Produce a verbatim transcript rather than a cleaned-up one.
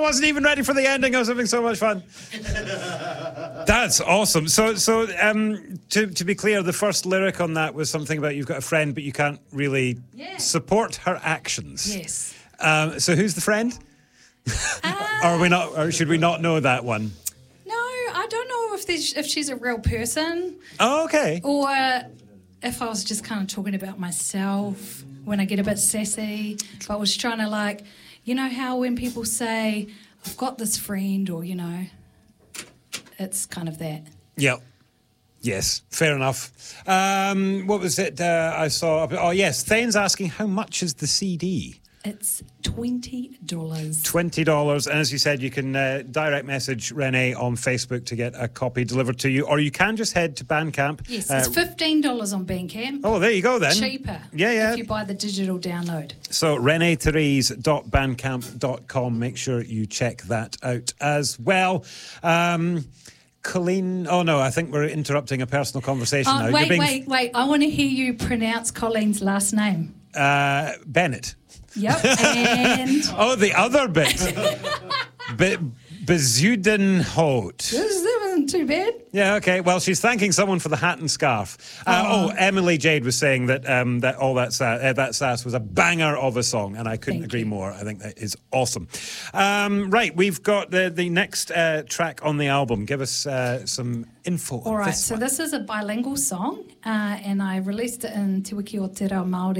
wasn't even ready for the ending. I was having so much fun. That's awesome. So, so um, to to be clear, the first lyric on that was something about you've got a friend, but you can't really yeah. support her actions. Yes. Um, so, who's the friend? Uh, or are we not? Or should we not know that one? No, I don't know if there's, if she's a real person. Oh, okay. Or if I was just kind of talking about myself when I get a bit sassy. If I was trying to, like, you know how when people say, I've got this friend, or, you know, it's kind of that. Yep. Yes, fair enough. Um, what was it uh, I saw? Oh, yes, Thane's asking, how much is the C D? It's twenty dollars. twenty dollars. And as you said, you can uh, direct message Renee on Facebook to get a copy delivered to you, or you can just head to Bandcamp. Yes, uh, it's fifteen dollars on Bandcamp. Oh, there you go then. Cheaper. Yeah, yeah. If you buy the digital download. So renee therese dot bandcamp dot com. Make sure you check that out as well. Um, Colleen, oh no, I think we're interrupting a personal conversation Oh, now. wait, being, wait, wait. I want to hear you pronounce Colleen's last name. Uh, Bennett. Yep, and... Oh, the other bit. Be- Bezuidenhout. That wasn't too bad. Yeah, okay. Well, she's thanking someone for the hat and scarf. Uh, oh. oh, Emily Jade was saying that um, that all that sa- uh, that sass was a banger of a song, and I couldn't Thank agree you. more. I think that is awesome. Um, right, we've got the the next uh, track on the album. Give us uh, some info. All on right, this so one. this is a bilingual song, uh, and I released it in Te Wiki o Te Reo Māori